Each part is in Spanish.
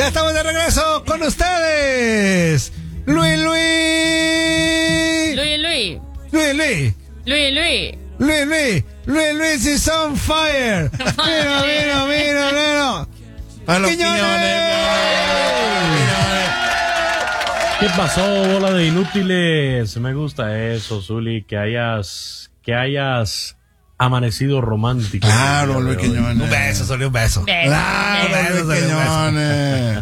Ya estamos de regreso con ustedes. Luis is on fire. Mira. A los Quiñones. ¿Qué pasó, bola de inútiles? Me gusta eso, Zuli, que hayas amanecido romántico. Claro, Luis Quiñones. Un beso, Zuli, un beso. Claro, Luis Quiñones.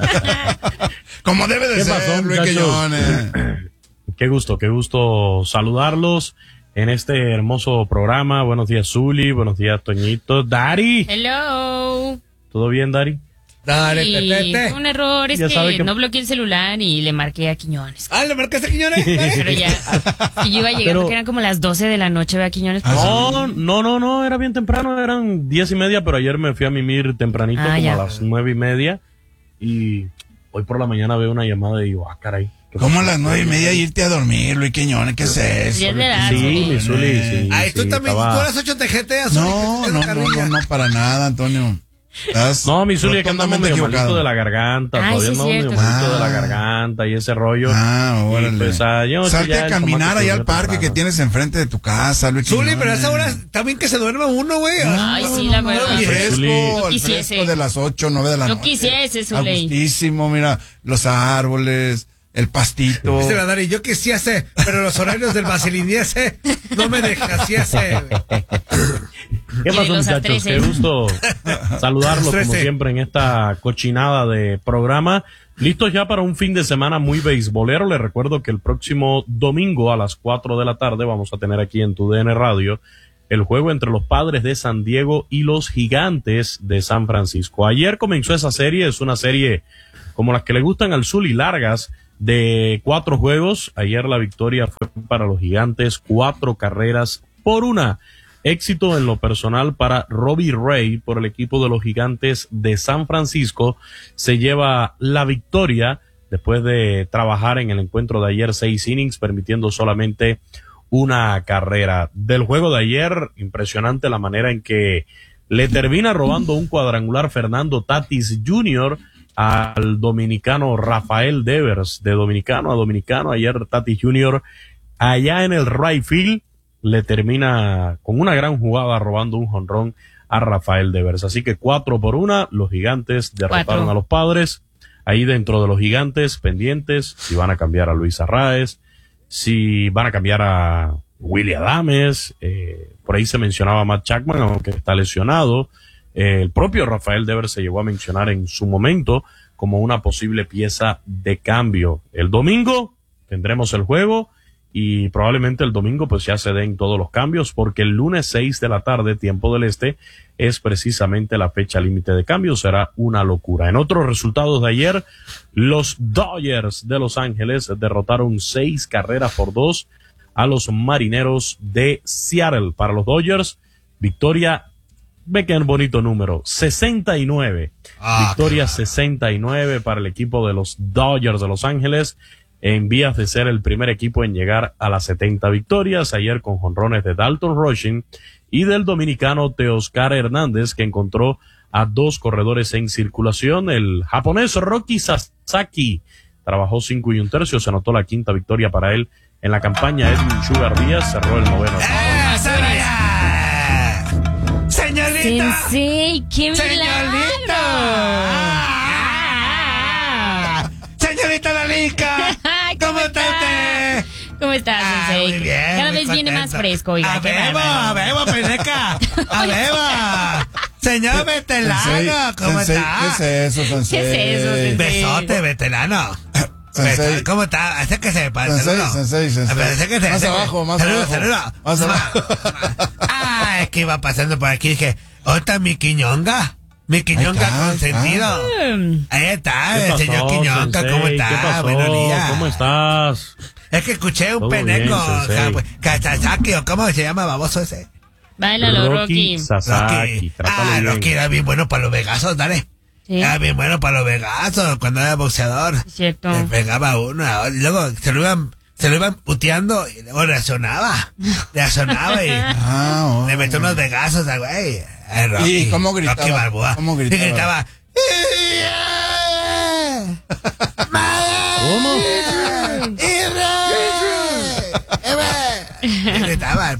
Como debe de ser, Luis Quiñones. Qué gusto saludarlos en este hermoso programa. Buenos días, Zuli. Buenos días, Toñito. Dari. Hello. ¿Todo bien, Dari? Dale, Sí, fue un error, es que no bloqueé el celular y le marqué a Quiñones. ¿Le marcaste a Quiñones? Pero ya, y yo iba llegando que eran como las 12 de la noche, ¿ve a Quiñones? No, era bien temprano, eran 10:30, pero ayer me fui a mimir tempranito, a las 9:30, y hoy por la mañana veo una llamada y digo, caray. ¿Cómo a las 9:30 irte a dormir, Luis Quiñones? ¿Qué es eso? Sí, mi Zuli, sí. Tú también, tú a las 8 te jeteas. No, para nada, Antonio. No, mi Zuli, que andamos medio malito de la garganta, todavía andamos medio malito de la garganta y ese rollo. Órale. Pues, salte a caminar allá al parque que tienes enfrente de tu casa, Luis Zuli, pero a esa hora también que se duerme uno, güey. Ay, sí, la verdad. El fresco de las 8, 9 de la noche. Yo quisiese, Zuli. Agustísimo, mira, los árboles, el pastito. Dice la Dari, yo quisiese, pero los horarios del Basiliniese no me dejasiese. ¿Qué pasó, muchachos? Qué gusto saludarlos como siempre en esta cochinada de programa. Listos ya para un fin de semana muy beisbolero. Les recuerdo que el próximo domingo a las 4 de la tarde vamos a tener aquí en TUDN Radio el juego entre los Padres de San Diego y los Gigantes de San Francisco. Ayer comenzó esa serie, es una serie como las que le gustan al Zuli, largas, de 4 juegos. Ayer la victoria fue para los Gigantes, 4-1. Éxito en lo personal para Robbie Ray por el equipo de los Gigantes de San Francisco. Se lleva la victoria después de trabajar en el encuentro de ayer 6 innings, permitiendo solamente una carrera. Del juego de ayer, impresionante la manera en que le termina robando un cuadrangular Fernando Tatis Jr. al dominicano Rafael Devers. De dominicano a dominicano, ayer Tatis Jr. allá en el right field le termina con una gran jugada robando un jonrón a Rafael Devers. Así que 4-1, los Gigantes derrotaron a los Padres. Ahí dentro de los Gigantes, pendientes, si van a cambiar a Luis Arraez, si van a cambiar a Willy Adames, por ahí se mencionaba a Matt Chapman, aunque está lesionado. El propio Rafael Devers se llegó a mencionar en su momento como una posible pieza de cambio. El domingo tendremos el juego, y probablemente el domingo pues ya se den todos los cambios, porque el lunes 6 de la tarde, tiempo del este, es precisamente la fecha límite de cambios. Será una locura. En otros resultados de ayer, los Dodgers de Los Ángeles derrotaron 6-2 a los Marineros de Seattle. Para los Dodgers, victoria, ve que es un bonito número, 69. Victoria 69 para el equipo de los Dodgers de Los Ángeles, en vías de ser el primer equipo en llegar a las 70 victorias, ayer con jonrones de Dalton Rushing y del dominicano Teoscar Hernández, que encontró a 2 corredores en circulación. El japonés Roki Sasaki trabajó 5 1/3, se anotó la 5ª victoria para él en la campaña. Edwin Sugar Díaz cerró el 9º. ¡Señorita! ¡Sensei, qué milagro! ¡Señorita Lalica! ¿Cómo está usted? ¿Cómo estás, Sensei? Muy bien. Cada muy vez viene contento. más fresco, oiga. A bebo, peneca. A beba. Señor veterano, ¿cómo está? ¿Qué es eso, Sensei? ¿Qué es eso, Sensei? Besote, veterano. Sensei. ¿Cómo está? Acérquese para el saludo. Sensei. Acérquese. Más abajo. Saludo. Es que iba pasando por aquí y dije, ¿dónde está mi Quiñonga? Mi Quiñonga consentido. Ahí está, el señor Quiñonga, Sensei? ¿cómo está? ¿Qué pasó? Buenos días. ¿Cómo estás? Es que escuché un Todo peneco, bien, Kazasaki, o ¿cómo se llama baboso ese? Báilalo, Rocky. Sasaki, trátalo bien. Rocky era bien bueno para los vegazos, dale. Sí. Era bien bueno para los vegazos cuando era boxeador. Cierto. Le pegaba uno, y luego se lo iban puteando y luego reaccionaba y le metió unos vegazos al güey. Rocky, ¿Y cómo gritaba? Rocky Balboa. ¿Cómo gritaba? Y gritaba.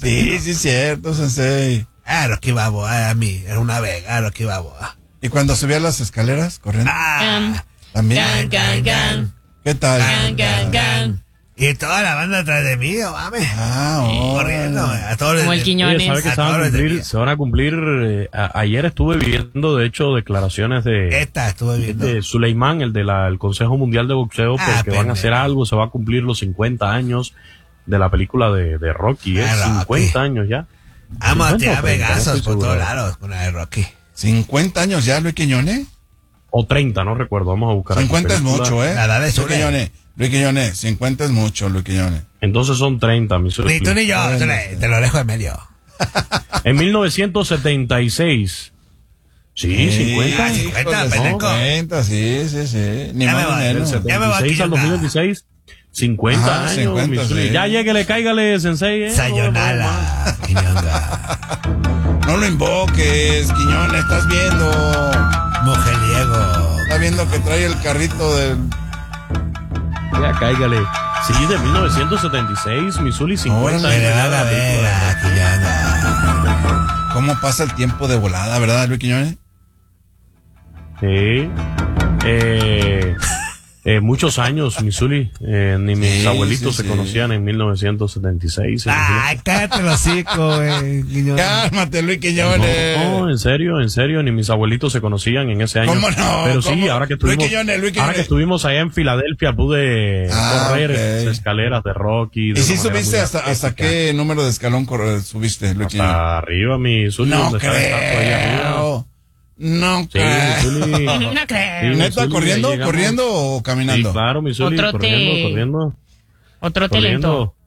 Sí, sí, cierto, sensei. Rocky Balboa, a mí, era una vega, Rocky Balboa. ¿Y cuando subía las escaleras corriendo? También. ¿Qué tal? Y toda la banda atrás de mí, mames. Corriendo, a todos como el Quiñones. ¿Sabe que se van a cumplir? Ayer estuve viendo, de hecho, declaraciones de Suleimán, el del Consejo Mundial de Boxeo, porque van a hacer algo, se va a cumplir los 50 años de la película de Rocky. 50 años ya. Vamos a tirar vegazos por todos lados con la de Rocky. 50 años ya, Luis Quiñones. O 30, no recuerdo, vamos a buscar. 50 es mucho, La edad de Luis Quiñones, 50 es mucho, Luis Quiñones. Entonces son 30, mi Ni tú ni yo, te lo dejo en medio. En 1976. Sí, 50. 50, sí. Ni ya más ni menos. 76 al 2016. 50 años, 50, sí. Ya lléguele, cáigale, sensei. Sayonara, No lo invoques, Quiñones, estás viendo. Mujeriego. Estás viendo que trae el carrito del... Ya, cáigale. Sí, de 1976, Missouri, 50 años. ¿Cómo pasa el tiempo de volada, verdad, Luis Quiñones? Sí. Muchos años, Missouri. Ni mis abuelitos se conocían en 1976. Ay, cállate el hocico, Quiñones. Cálmate, Luis Quiñones. No, en serio, ni mis abuelitos se conocían en ese año. ¿Cómo no? Pero sí, ahora que estuvimos allá en Filadelfia, pude correr esas escaleras de Rocky. ¿Y si subiste hasta qué número de escalón subiste, Luis Quiñones? Hasta arriba, Missouri. No creo. No creo. No creo. ¿Neta corriendo o caminando? Sí, claro, Missouri, corriendo. Otro lento.